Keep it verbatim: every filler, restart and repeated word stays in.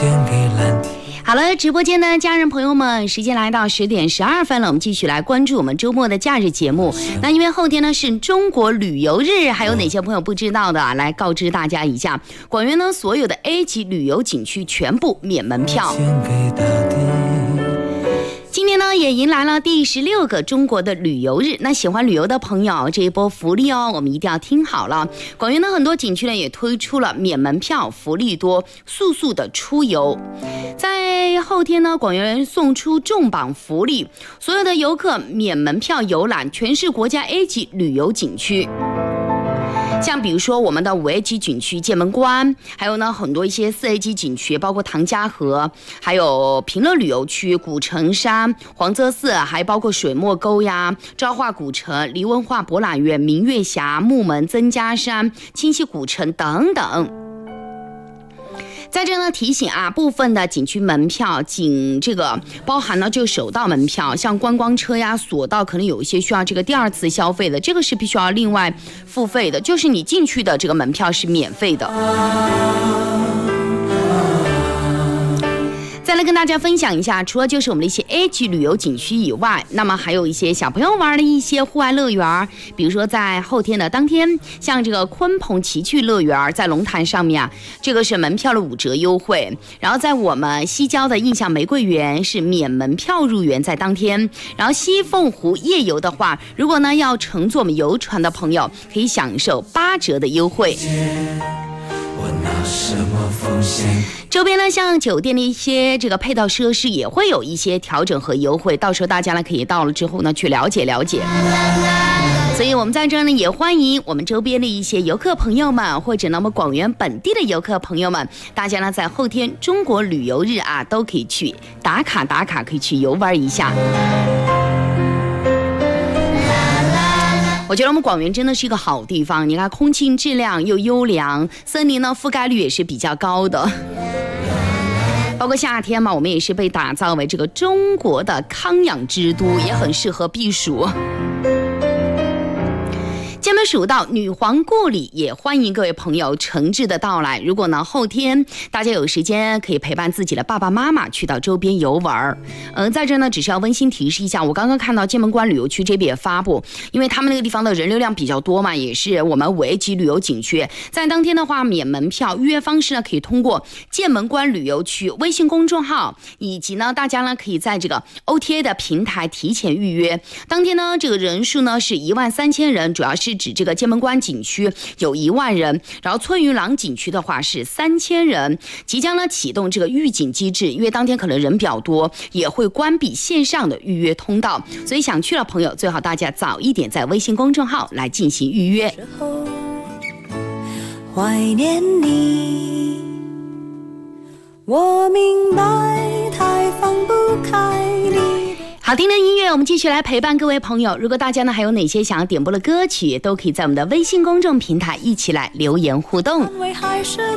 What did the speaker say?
献给蓝天。 好了，直播间的家人朋友们，时间来到十点十二分了，我们继续来关注我们周末的假日节目。那因为后天呢是中国旅游日，还有哪些朋友不知道的啊？来告知大家一下，广元呢所有的 A 级旅游景区全部免门票。今年呢也迎来了第十六个中国的旅游日，那喜欢旅游的朋友，这一波福利哦，我们一定要听好了。广元呢很多景区呢也推出了免门票，福利多，速速的出游。在后天呢，广元送出重磅福利，所有的游客免门票游览全市国家 A 级旅游景区。像比如说我们的五 A 级景区剑门关，还有呢很多一些四 A 级景区，包括唐家河，还有平乐旅游区、古城山、黄泽寺，还包括水墨沟呀、昭化古城、黎文化博览园、明月峡、木门、曾家山、清溪古城等等。在这呢提醒啊，部分的景区门票仅这个包含呢就首道门票，像观光车呀、索道可能有一些需要这个第二次消费的，这个是必须要另外付费的，就是你进去的这个门票是免费的。再来跟大家分享一下，除了就是我们的一些 A 级旅游景区以外，那么还有一些小朋友玩的一些户外乐园，比如说在后天的当天，像这个鲲鹏奇趣乐园在龙潭上面啊，这个是门票的五折优惠。然后在我们西郊的印象玫瑰园是免门票入园在当天。然后西凤湖夜游的话，如果呢要乘坐我们游船的朋友，可以享受八折的优惠。周边呢，像酒店的一些这个配套设施也会有一些调整和优惠，到时候大家呢可以到了之后呢去了解了解。所以我们在这儿呢也欢迎我们周边的一些游客朋友们，或者呢我们广元本地的游客朋友们，大家呢在后天中国旅游日啊都可以去打卡打卡，可以去游玩一下。我觉得我们广元真的是一个好地方，你看空气质量又优良，森林呢覆盖率也是比较高的，包括夏天嘛，我们也是被打造为这个中国的康养之都，也很适合避暑。剑门蜀道女皇故里也欢迎各位朋友诚挚的到来。如果呢后天大家有时间，可以陪伴自己的爸爸妈妈去到周边游玩。嗯、呃，在这呢只是要温馨提示一下，我刚刚看到剑门关旅游区这边也发布，因为他们那个地方的人流量比较多嘛，也是我们五 A 级旅游景区，在当天的话免门票，预约方式呢可以通过剑门关旅游区微信公众号，以及呢大家呢可以在这个 O T A 的平台提前预约。当天呢这个人数呢是一万三千人，主要是指这个剑门关景区有一万人，然后翠云廊景区的话是三千人，即将呢启动这个预警机制，因为当天可能人比较多，也会关闭线上的预约通道，所以想去的朋友最好大家早一点在微信公众号来进行预约。怀念你，我明白太放不开你。好听的音乐，我们继续来陪伴各位朋友。如果大家呢还有哪些想要点播的歌曲，都可以在我们的微信公众平台一起来留言互动。